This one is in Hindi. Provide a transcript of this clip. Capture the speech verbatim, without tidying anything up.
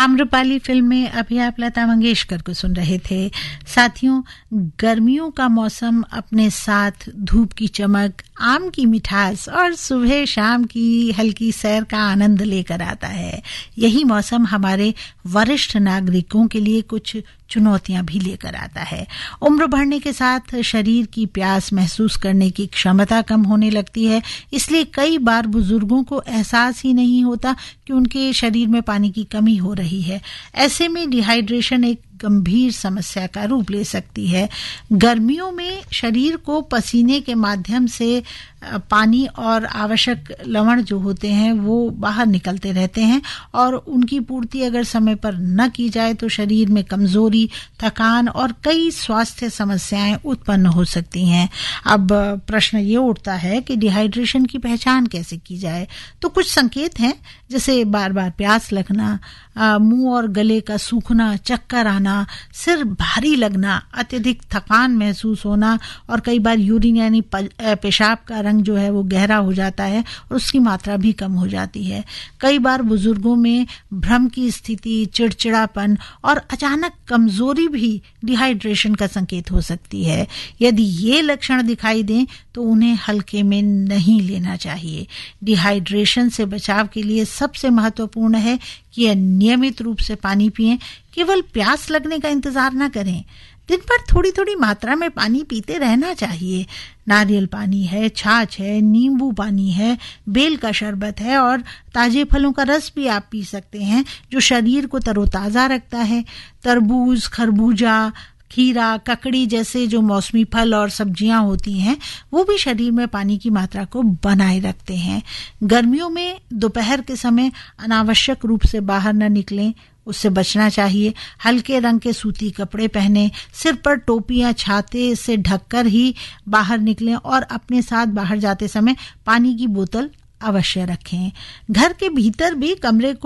आम्रपाली फिल्म में अभी आप लता मंगेशकर को सुन रहे थे। साथियों, गर्मियों का मौसम अपने साथ धूप की चमक, आम की मिठास और सुबह शाम की हल्की सैर का आनंद लेकर आता है। यही मौसम हमारे वरिष्ठ नागरिकों के लिए कुछ चुनौतियां भी लेकर आता है। उम्र बढ़ने के साथ शरीर की प्यास महसूस करने की क्षमता कम होने लगती है, इसलिए कई बार बुजुर्गों को एहसास ही नहीं होता कि उनके शरीर में पानी की कमी हो रही है। ऐसे में डिहाइड्रेशन एक गंभीर समस्या का रूप ले सकती है। गर्मियों में शरीर को पसीने के माध्यम से पानी और आवश्यक लवण जो होते हैं वो बाहर निकलते रहते हैं और उनकी पूर्ति अगर समय पर न की जाए तो शरीर में कमजोरी, थकान और कई स्वास्थ्य समस्याएं उत्पन्न हो सकती हैं। अब प्रश्न ये उठता है कि डिहाइड्रेशन की पहचान कैसे की जाए। तो कुछ संकेत हैं, जैसे बार बार प्यास लगना, मुंह और गले का सूखना, चक्कर आना, सिर भारी लगना, अत्यधिक थकान महसूस होना और कई बार यूरिन यानी पेशाब का रंग जो है वो गहरा हो जाता है और उसकी मात्रा भी कम हो जाती है। कई बार बुजुर्गों में भ्रम की स्थिति, चिड़चिड़ापन और अचानक कमजोरी भी डिहाइड्रेशन का संकेत हो सकती है। यदि ये लक्षण दिखाई दें तो उन्हें हल्के में नहीं लेना चाहिए। डिहाइड्रेशन से बचाव के लिए सबसे महत्वपूर्ण है कि नियमित रूप से पानी पिएं। केवल प्यास लगने का इंतजार न करें। दिन भर थोड़ी थोड़ी मात्रा में पानी पीते रहना चाहिए। नारियल पानी है, छाछ है, नींबू पानी है, बेल का शरबत है और ताजे फलों का रस भी आप पी सकते हैं जो शरीर को तरोताजा रखता है। तरबूज, खरबूजा, खीरा, ककड़ी जैसे जो मौसमी फल और सब्जियां होती हैं वो भी शरीर में पानी की मात्रा को बनाए रखते हैं। गर्मियों में दोपहर के समय अनावश्यक रूप से बाहर न निकलें, उससे बचना चाहिए। हल्के रंग के सूती कपड़े पहने, सिर पर टोपी या छाते से ढककर ही बाहर निकलें और अपने साथ बाहर जाते समय पानी की बोतल अवश्य रखें। घर के भीतर भी कमरे को